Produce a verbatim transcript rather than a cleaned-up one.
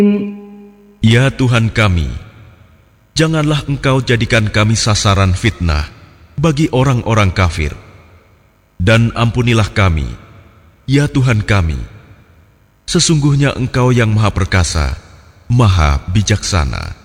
Ya Tuhan kami, janganlah Engkau jadikan kami sasaran fitnah bagi orang-orang kafir. Dan ampunilah kami, ya Tuhan kami. Sesungguhnya Engkau yang Maha Perkasa, Maha Bijaksana.